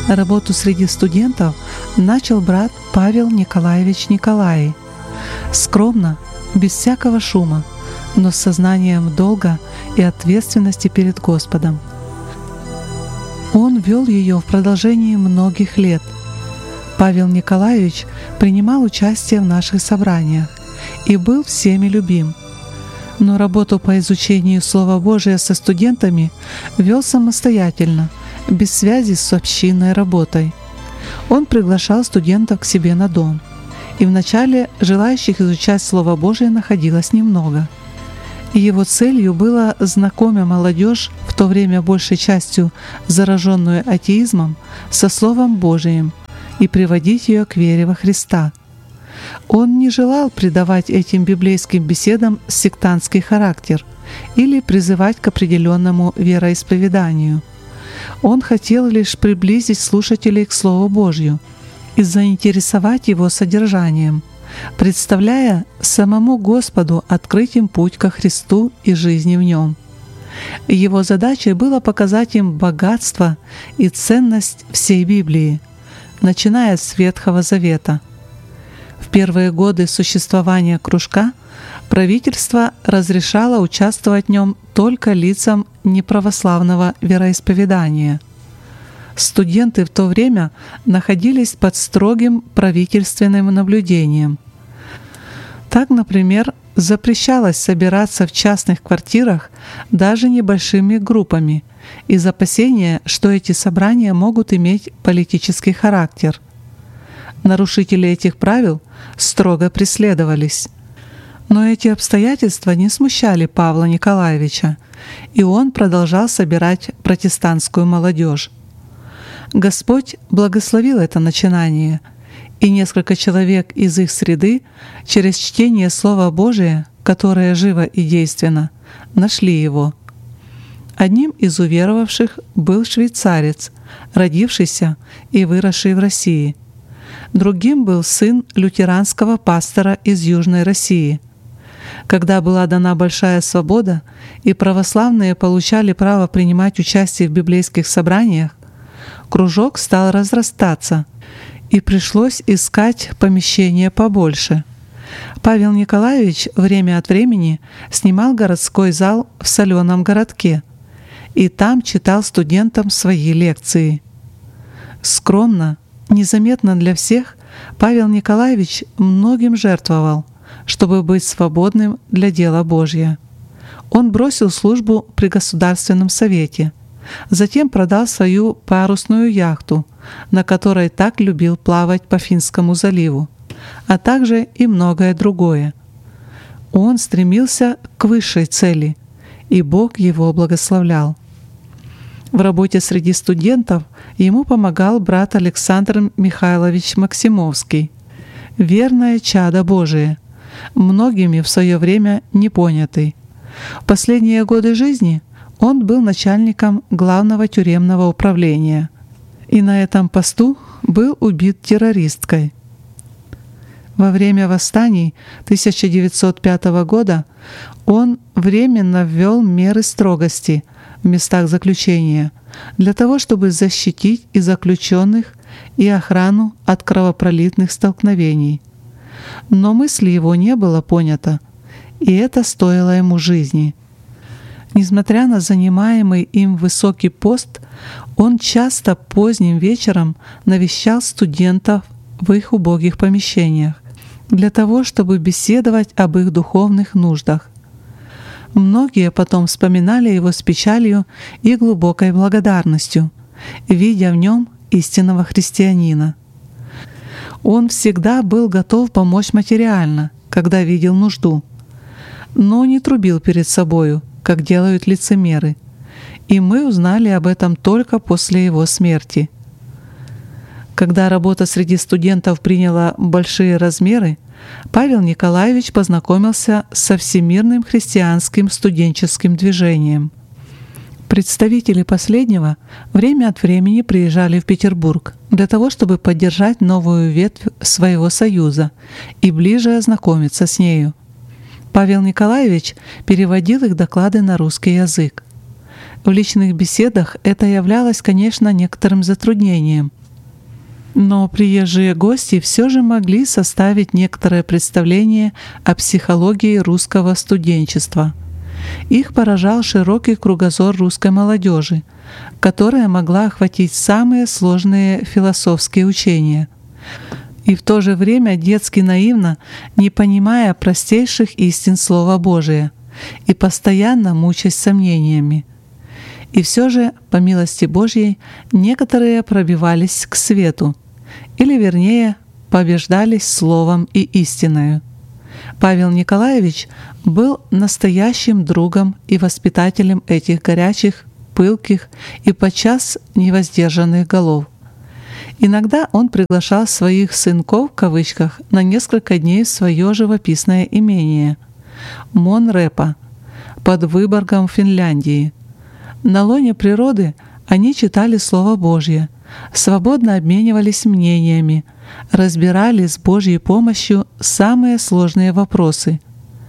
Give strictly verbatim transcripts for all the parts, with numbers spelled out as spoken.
Работу среди студентов начал брат Павел Николаевич Николаи. Скромно, без всякого шума, но с сознанием долга и ответственности перед Господом. Он вел ее в продолжении многих лет. Павел Николаевич принимал участие в наших собраниях и был всеми любим. Но работу по изучению Слова Божия со студентами вел самостоятельно, без связи с общинной работой. Он приглашал студентов к себе на дом, и вначале желающих изучать Слово Божие находилось немного. Его целью было знакомить молодежь, в то время большей частью зараженную атеизмом, со Словом Божиим и приводить ее к вере во Христа. Он не желал придавать этим библейским беседам сектантский характер или призывать к определенному вероисповеданию. Он хотел лишь приблизить слушателей к Слову Божью и заинтересовать его содержанием, представляя самому Господу открыть им путь ко Христу и жизни в Нем. Его задачей было показать им богатство и ценность всей Библии, начиная с Ветхого Завета. В первые годы существования кружка правительство разрешало участвовать в нем только лицам неправославного вероисповедания. Студенты в то время находились под строгим правительственным наблюдением. Так, например, запрещалось собираться в частных квартирах даже небольшими группами из опасения, что эти собрания могут иметь политический характер. Нарушители этих правил строго преследовались. Но эти обстоятельства не смущали Павла Николаевича, и он продолжал собирать протестантскую молодежь. Господь благословил это начинание, и несколько человек из их среды через чтение Слова Божия, которое живо и действенно, нашли его. Одним из уверовавших был швейцарец, родившийся и выросший в России. Другим был сын лютеранского пастора из Южной России. Когда была дана большая свобода и православные получали право принимать участие в библейских собраниях, кружок стал разрастаться, и пришлось искать помещение побольше. Павел Николаевич время от времени снимал городской зал в Соленом городке и там читал студентам свои лекции. Скромно, незаметно для всех, Павел Николаевич многим жертвовал, чтобы быть свободным для дела Божьего. Он бросил службу при Государственном совете, затем продал свою парусную яхту, на которой так любил плавать по Финскому заливу, а также и многое другое. Он стремился к высшей цели, и Бог его благословлял. В работе среди студентов ему помогал брат Александр Михайлович Максимовский, верное чадо Божие, многими в свое время не понятый. В последние годы жизни он был начальником главного тюремного управления и на этом посту был убит террористкой. Во время восстаний тысяча девятьсот пятого года он временно ввел меры строгости в местах заключения для того, чтобы защитить и заключенных, и охрану от кровопролитных столкновений. Но мысль его не была понята, и это стоило ему жизни. Несмотря на занимаемый им высокий пост, он часто поздним вечером навещал студентов в их убогих помещениях для того, чтобы беседовать об их духовных нуждах. Многие потом вспоминали его с печалью и глубокой благодарностью, видя в нем истинного христианина. Он всегда был готов помочь материально, когда видел нужду, но не трубил перед собою, как делают лицемеры, и мы узнали об этом только после его смерти. Когда работа среди студентов приняла большие размеры, Павел Николаевич познакомился со Всемирным христианским студенческим движением. Представители последнего время от времени приезжали в Петербург для того, чтобы поддержать новую ветвь своего союза и ближе ознакомиться с нею. Павел Николаевич переводил их доклады на русский язык. В личных беседах это являлось, конечно, некоторым затруднением. Но приезжие гости все же могли составить некоторое представление о психологии русского студенчества. Их поражал широкий кругозор русской молодежи, которая могла охватить самые сложные философские учения, и в то же время детски наивно, не понимая простейших истин Слова Божия, и постоянно мучаясь сомнениями. И все же, по милости Божьей, некоторые пробивались к свету, или вернее, побеждались словом и истиною. Павел Николаевич был настоящим другом и воспитателем этих горячих, пылких и подчас невоздержанных голов. Иногда он приглашал своих «сынков» в кавычках на несколько дней в свое живописное имение Монрепо под Выборгом в Финляндии. На лоне природы они читали Слово Божье, свободно обменивались мнениями, разбирали с Божьей помощью самые сложные вопросы.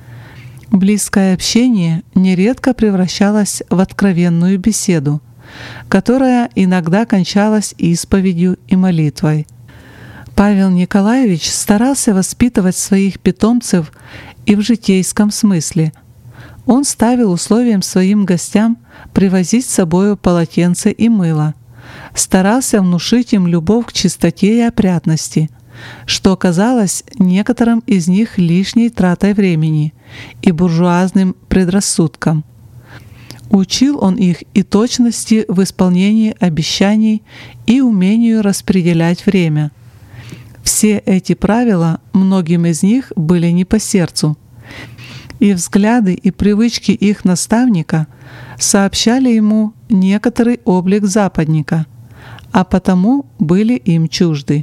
Близкое общение нередко превращалось в откровенную беседу, которая иногда кончалась исповедью и молитвой. Павел Николаевич старался воспитывать своих питомцев и в житейском смысле. Он ставил условием своим гостям привозить с собою полотенце и мыло, старался внушить им любовь к чистоте и опрятности, что казалось некоторым из них лишней тратой времени и буржуазным предрассудком. Учил он их и точности в исполнении обещаний, и умению распределять время. Все эти правила многим из них были не по сердцу, и взгляды и привычки их наставника сообщали ему некоторый облик западника, а потому были им чужды.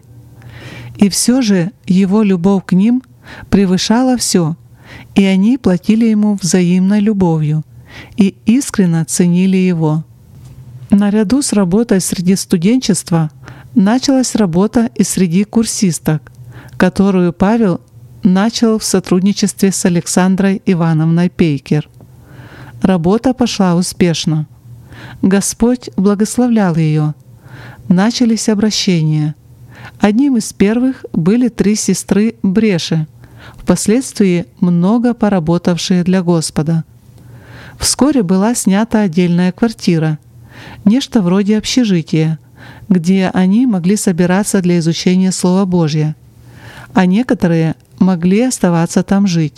И все же его любовь к ним превышала все, и они платили ему взаимной любовью и искренне ценили его. Наряду с работой среди студенчества началась работа и среди курсисток, которую Павел начал в сотрудничестве с Александрой Ивановной Пейкер. Работа пошла успешно. Господь благословлял ее. Начались обращения. Одним из первых были три сестры Бреши, впоследствии много поработавшие для Господа. Вскоре была снята отдельная квартира, нечто вроде общежития, где они могли собираться для изучения Слова Божьего, а некоторые могли оставаться там жить.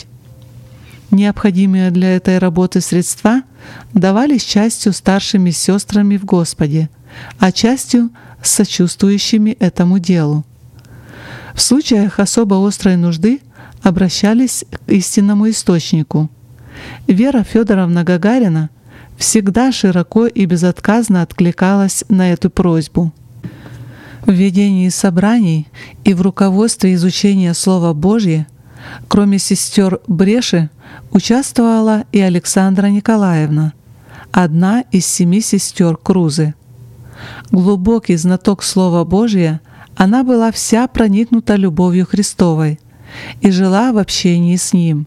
Необходимые для этой работы средства давались частью старшими сестрами в Господе, а частью сочувствующими этому делу. В случаях особо острой нужды обращались к истинному источнику. Вера Федоровна Гагарина всегда широко и безотказно откликалась на эту просьбу. В ведении собраний и в руководстве изучения Слова Божьего, кроме сестер Бреши, участвовала и Александра Николаевна, одна из семи сестер Крузы. Глубокий знаток Слова Божия, она была вся проникнута любовью Христовой и жила в общении с Ним.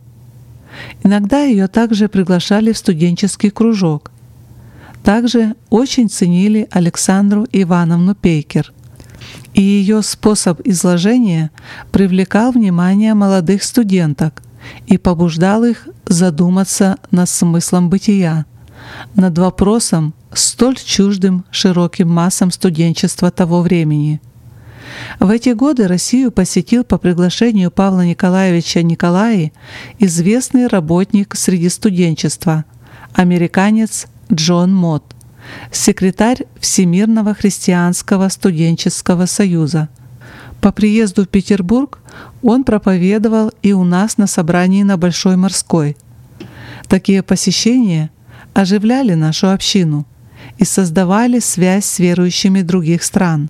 Иногда ее также приглашали в студенческий кружок. Также очень ценили Александру Ивановну Пейкер, и ее способ изложения привлекал внимание молодых студенток и побуждал их задуматься над смыслом бытия, над вопросом, столь чуждым широким массам студенчества того времени. В эти годы Россию посетил по приглашению Павла Николаевича Николаи известный работник среди студенчества, американец Джон Мott, секретарь Всемирного христианского студенческого союза. По приезду в Петербург он проповедовал и у нас на собрании на Большой Морской. Такие посещения оживляли нашу общину и создавали связь с верующими других стран.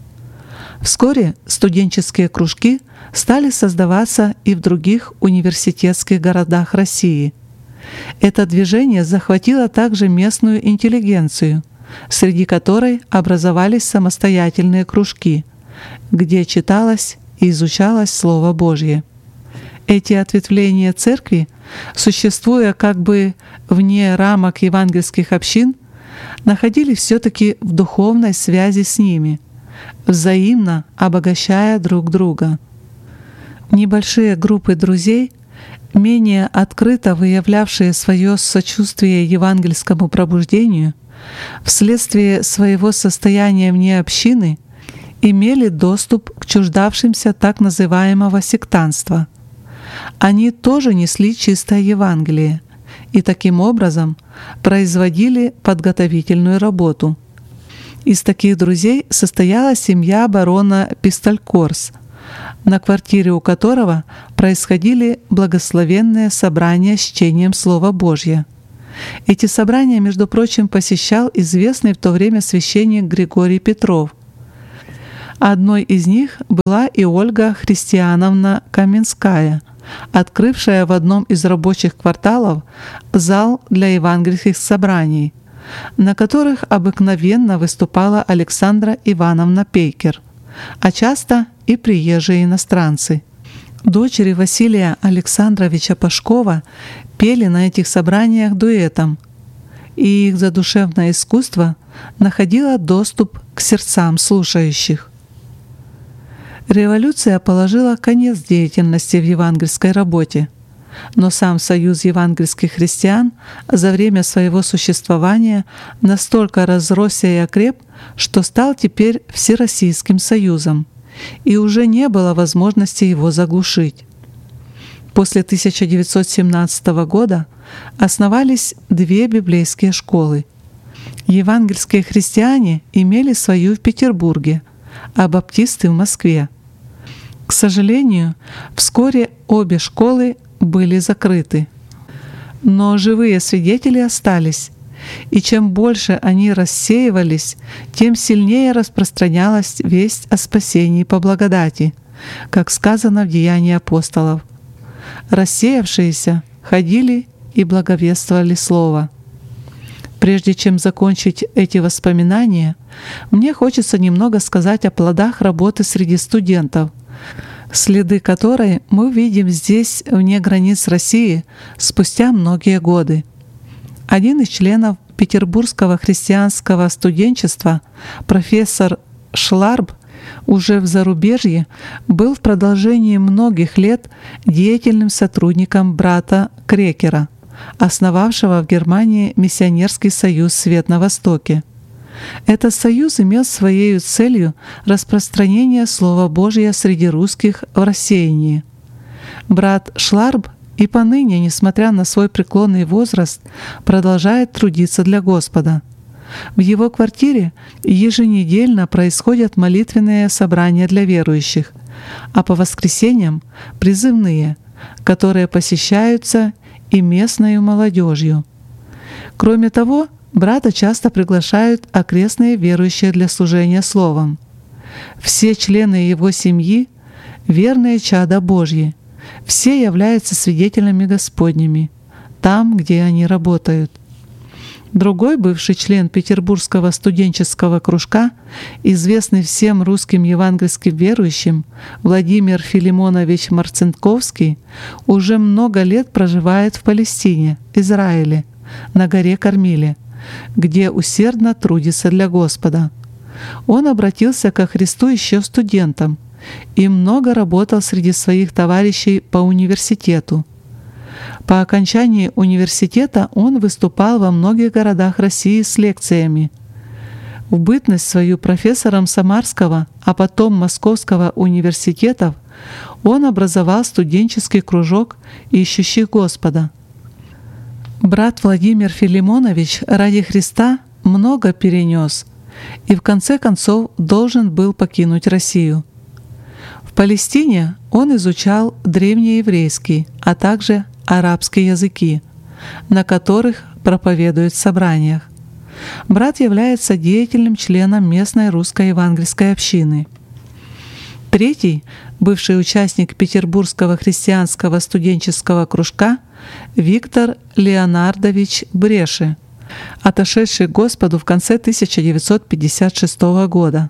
Вскоре студенческие кружки стали создаваться и в других университетских городах России. Это движение захватило также местную интеллигенцию, среди которой образовались самостоятельные кружки, где читалось и изучалось Слово Божье. Эти ответвления церкви, существуя как бы вне рамок евангельских общин, находились все-таки в духовной связи с ними, взаимно обогащая друг друга. Небольшие группы друзей, менее открыто выявлявшие свое сочувствие евангельскому пробуждению, вследствие своего состояния вне общины, имели доступ к чуждавшимся так называемого сектантства. Они тоже несли чистое Евангелие и таким образом производили подготовительную работу. Из таких друзей состояла семья барона Пистолькорс, на квартире у которого происходили благословенные собрания с чтением Слова Божьего. Эти собрания, между прочим, посещал известный в то время священник Григорий Петров. Одной из них была и Ольга Христиановна Каменская, открывшая в одном из рабочих кварталов зал для евангельских собраний, на которых обыкновенно выступала Александра Ивановна Пейкер, а часто и приезжие иностранцы. Дочери Василия Александровича Пашкова пели на этих собраниях дуэтом, и их задушевное искусство находило доступ к сердцам слушающих. Революция положила конец деятельности в евангельской работе, но сам Союз евангельских христиан за время своего существования настолько разросся и окреп, что стал теперь Всероссийским союзом, и уже не было возможности его заглушить. После тысяча девятьсот семнадцатого года основались две библейские школы. Евангельские христиане имели свою в Петербурге, а баптисты в Москве. К сожалению, вскоре обе школы были закрыты. Но живые свидетели остались, и чем больше они рассеивались, тем сильнее распространялась весть о спасении по благодати, как сказано в Деянии апостолов. Рассеявшиеся ходили и благовествовали Слово. Прежде чем закончить эти воспоминания, мне хочется немного сказать о плодах работы среди студентов, следы которой мы видим здесь, вне границ России, спустя многие годы. Один из членов Петербургского христианского студенчества, профессор Шларб, уже в зарубежье был в продолжении многих лет деятельным сотрудником брата Крекера, основавшего в Германии миссионерский союз «Свет на Востоке». Этот союз имел своей целью распространение Слова Божия среди русских в рассеянии. Брат Шларб и поныне, несмотря на свой преклонный возраст, продолжает трудиться для Господа. В его квартире еженедельно происходят молитвенные собрания для верующих, а по воскресеньям — призывные, которые посещаются и местной молодежью. Кроме того, брата часто приглашают окрестные верующие для служения Словом. Все члены его семьи — верные чада Божьи, все являются свидетелями Господними там, где они работают. Другой бывший член Петербургского студенческого кружка, известный всем русским евангельским верующим, Владимир Филимонович Марцинковский, уже много лет проживает в Палестине, Израиле, на горе Кормиле, где усердно трудится для Господа. Он обратился ко Христу еще студентом и много работал среди своих товарищей по университету. По окончании университета он выступал во многих городах России с лекциями. В бытность свою профессором Самарского, а потом Московского университетов он образовал студенческий кружок «Ищущих Господа». Брат Владимир Филимонович ради Христа много перенес и в конце концов должен был покинуть Россию. В Палестине он изучал древнееврейский, а также арабские языки, на которых проповедует в собраниях. Брат является деятельным членом местной русской евангельской общины. Третий, бывший участник Петербургского христианского студенческого кружка, Виктор Леонардович Бреши, отошедший к Господу в конце тысяча девятьсот пятьдесят шестого года.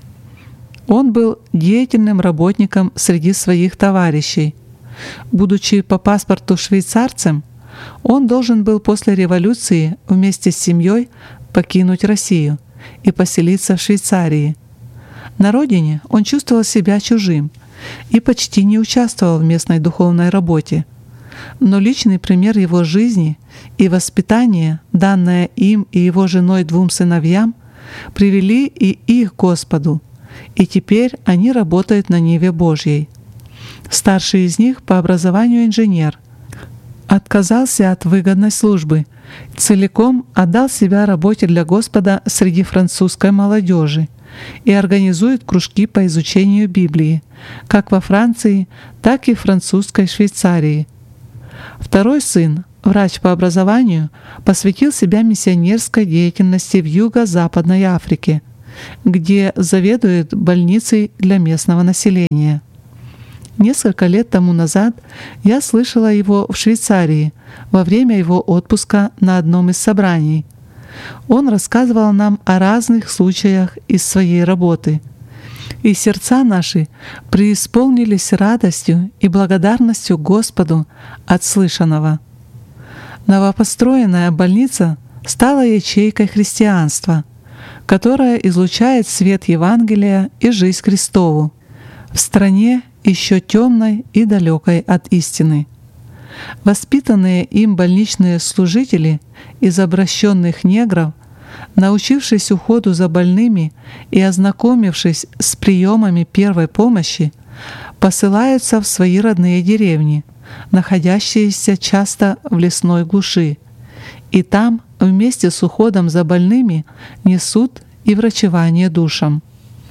Он был деятельным работником среди своих товарищей. Будучи по паспорту швейцарцем, он должен был после революции вместе с семьей покинуть Россию и поселиться в Швейцарии. На родине он чувствовал себя чужим и почти не участвовал в местной духовной работе. Но личный пример его жизни и воспитание, данное им и его женой двум сыновьям, привели и их к Господу, и теперь они работают на ниве Божьей. Старший из них по образованию инженер. Отказался от выгодной службы, целиком отдал себя работе для Господа среди французской молодежи и организует кружки по изучению Библии, как во Франции, так и в французской Швейцарии. Второй сын, врач по образованию, посвятил себя миссионерской деятельности в Юго-Западной Африке, где заведует больницей для местного населения. Несколько лет тому назад я слышала его в Швейцарии во время его отпуска на одном из собраний. Он рассказывал нам о разных случаях из своей работы. И сердца наши преисполнились радостью и благодарностью Господу от слышанного. Новопостроенная больница стала ячейкой христианства, которая излучает свет Евангелия и жизнь Христову в стране, еще темной и далекой от истины. Воспитанные им больничные служители из обращенных негров, научившись уходу за больными и ознакомившись с приемами первой помощи, посылаются в свои родные деревни, находящиеся часто в лесной глуши, и там вместе с уходом за больными несут и врачевание душам.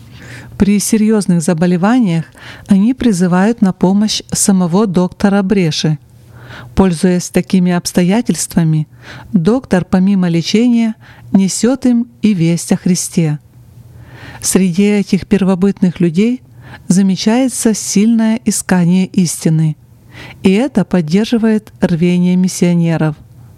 При серьезных заболеваниях они призывают на помощь самого доктора Бреши. Пользуясь такими обстоятельствами, доктор помимо лечения несет им и весть о Христе. Среди этих первобытных людей замечается сильное искание истины, и это поддерживает рвение миссионеров.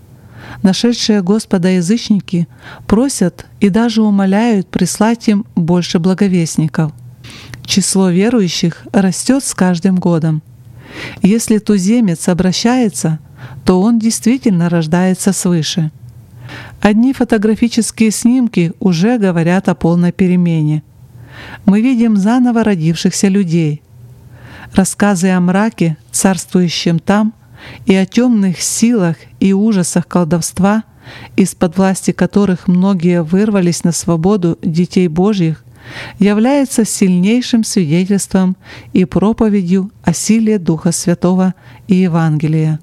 Нашедшие Господа язычники просят и даже умоляют прислать им больше благовестников. Число верующих растет с каждым годом. Если туземец обращается, то он действительно рождается свыше. Одни фотографические снимки уже говорят о полной перемене. Мы видим заново родившихся людей. Рассказы о мраке, царствующем там, и о темных силах и ужасах колдовства, из-под власти которых многие вырвались на свободу детей Божьих, является сильнейшим свидетельством и проповедью о силе Духа Святого и Евангелия.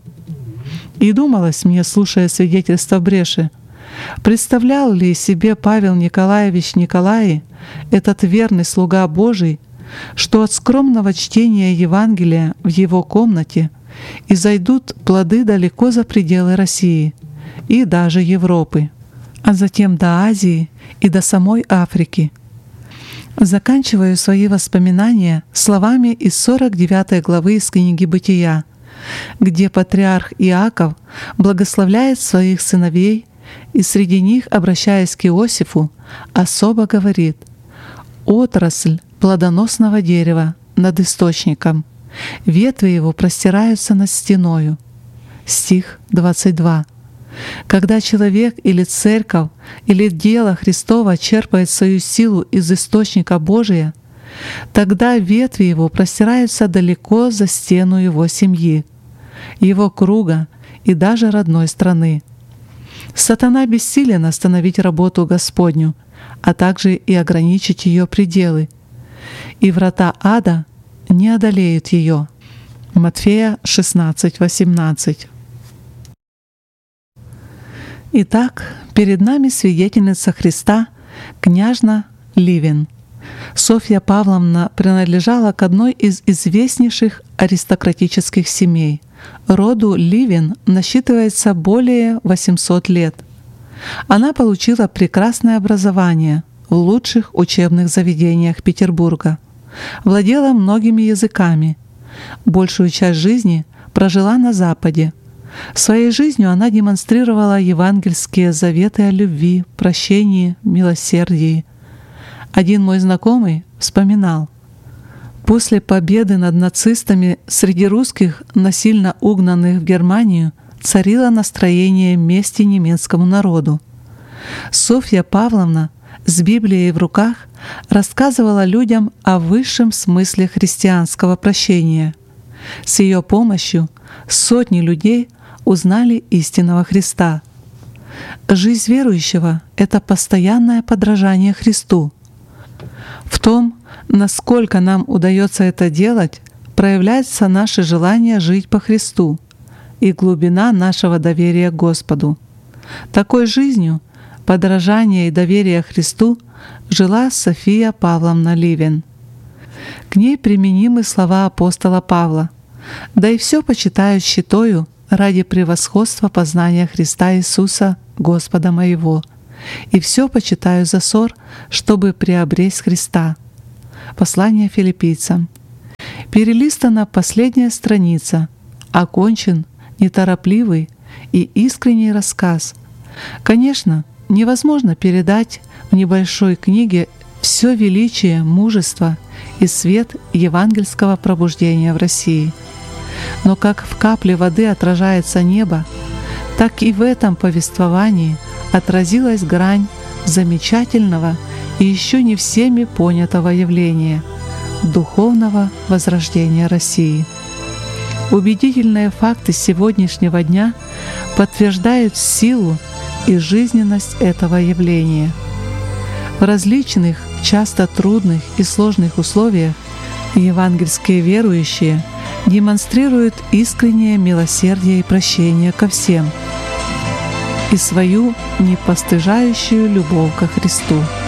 И думалось мне, слушая свидетельство Бреши, представлял ли себе Павел Николаевич Николай, этот верный слуга Божий, что от скромного чтения Евангелия в его комнате и зайдут плоды далеко за пределы России и даже Европы, а затем до Азии и до самой Африки. Заканчиваю свои воспоминания словами из сорок девятой главы из книги «Бытия», где патриарх Иаков благословляет своих сыновей и среди них, обращаясь к Иосифу, особо говорит: «Отрасль плодоносного дерева над источником, ветви его простираются над стеною». Стих двадцать два. Когда человек или церковь или дело Христово черпает свою силу из источника Божия, тогда ветви его простираются далеко за стену его семьи, его круга и даже родной страны. Сатана бессилен остановить работу Господню, а также и ограничить ее пределы, и врата ада не одолеют ее. Матфея шестнадцать восемнадцать. Итак, перед нами свидетельница Христа, княжна Ливен. Софья Павловна принадлежала к одной из известнейших аристократических семей. Роду Ливен насчитывается более восьмисот лет. Она получила прекрасное образование в лучших учебных заведениях Петербурга, владела многими языками, большую часть жизни прожила на Западе. Своей жизнью она демонстрировала евангельские заветы о любви, прощении, милосердии. Один мой знакомый вспоминал: после победы над нацистами среди русских, насильно угнанных в Германию, царило настроение мести немецкому народу. Софья Павловна с Библией в руках рассказывала людям о высшем смысле христианского прощения. С ее помощью сотни людей узнали истинного Христа. Жизнь верующего — это постоянное подражание Христу. В том, насколько нам удается это делать, проявляется наше желание жить по Христу и глубина нашего доверия к Господу. Такой жизнью подражания и доверия Христу жила София Павловна Ливен. К ней применимы слова апостола Павла: «Да и все почитаю считаю ради превосходства познания Христа Иисуса, Господа моего, и все почитаю за ссор, чтобы приобресть Христа». Послание филиппийцам. Перелистана последняя страница, окончен неторопливый и искренний рассказ. Конечно, невозможно передать в небольшой книге все величие, мужество и свет евангельского пробуждения в России. Но как в капле воды отражается небо, так и в этом повествовании отразилась грань замечательного и еще не всеми понятого явления — духовного возрождения России. Убедительные факты сегодняшнего дня подтверждают силу и жизненность этого явления. В различных, часто трудных и сложных условиях евангельские верующие демонстрируют искреннее милосердие и прощение ко всем и свою непостыжающую любовь ко Христу.